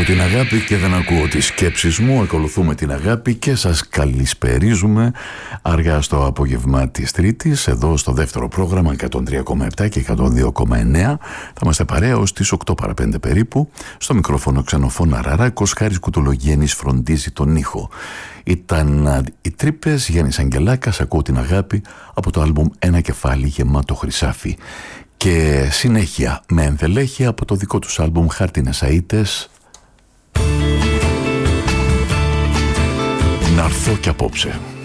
την αγάπη και δεν ακούω τις σκέψεις μου. Ακολουθούμε την αγάπη και σας καλησπερίζουμε αργά στο απόγευμα της Τρίτης, εδώ στο δεύτερο πρόγραμμα 103,7 και 102,9. Θα είμαστε παρέα ως τις 8 παρα 5 περίπου. Στο μικρόφωνο Ξενοφώνα Ραράκος, Χάρης Κουτολογέννης φροντίζει τον ήχο. Ήταν οι Τρύπες, Γιάννης Αγγελάκας, ακούω την αγάπη από το άλμπουμ Ένα κεφάλι γεμάτο χρυσάφι. Και συνέχεια με ενδελέχεια από το δικό τους άλμπουμ Χάρτινες Αΐτες, να έρθω κι απόψε.